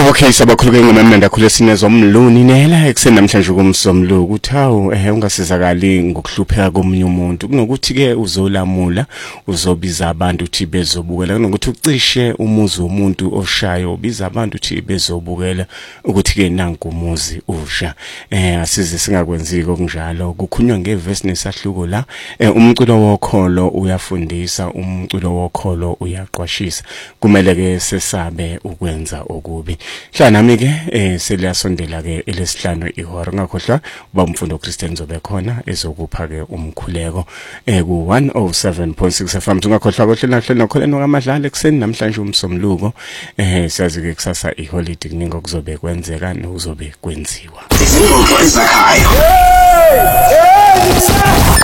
Okay, sabakhuluke ngomamenda khule sinezwa umluni nela ekseni namhlanje kumsomluku uthawu ungasizakali ngokuhlupheka komunye umuntu kunokuthi ke uzolamula uzobiza abantu uthi bezobukela kunokuthi ucishe umuzi womuntu oshayo ubiza abantu uthi bezobukela ukuthi ke nanku umuzi usha asize singakwenziki okunjalo kukhulunywa ngeverse nesahluko la umculo wokholo uyafundisa umculo wokholo uyaqwashisa kumele ke sesabe ukwenza okubi hlala nami ke seliyasondela ke elesihlanu ihora ngakhohlwa ubamfundo Christian zobe khona ezokupha ke umkhuleko ku 107.6 FM ungakhohlwa kohlela nokholeno kamadlala ekseni namhlanje umsomluko siyazi ke kusasa iholiday kuningi okuzobe kwenzeka nokuzobe kwenziwa.